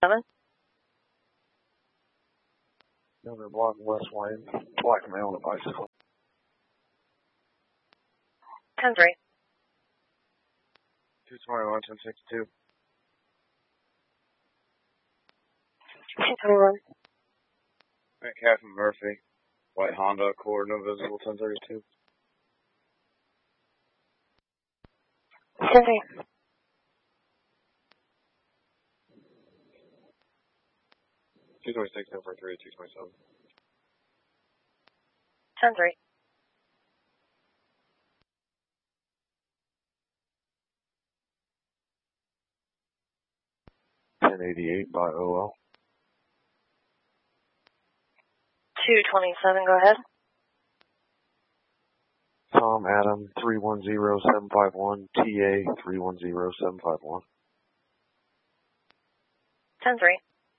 7. Another block west lane, black male on a bicycle. 10-3. 221, 1062. 221. Metcalf and Murphy. White Honda Accord, no visible, 1032. 10-3. 226, 043, 227. 10-3. 1088 by OL. 227, go ahead. Tom Adam 310751, TA 310751. 10-3.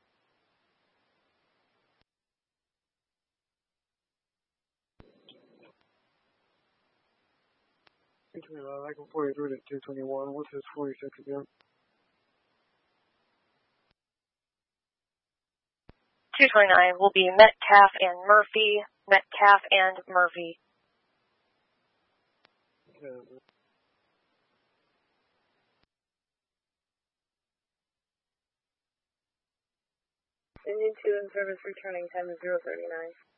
229, I can 43 to 221. What's his 46 again? 229 will be Metcalf and Murphy. Metcalf and Murphy. Yeah. Engine 2 in service returning, time is 039.